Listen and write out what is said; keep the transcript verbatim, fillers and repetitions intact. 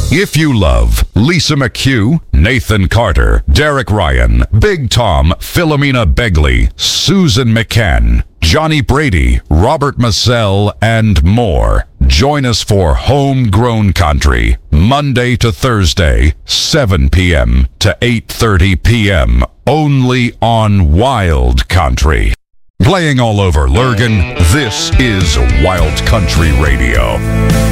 If you love Lisa McHugh, Nathan Carter, Derek Ryan, Big Tom, Philomena Begley, Susan McCann, Johnny Brady, Robert Massell, and more, join us for Homegrown Country, Monday to Thursday, seven p.m. to eight thirty p.m., only on Wild Country. Playing all over Lurgan, this is Wild Country Radio.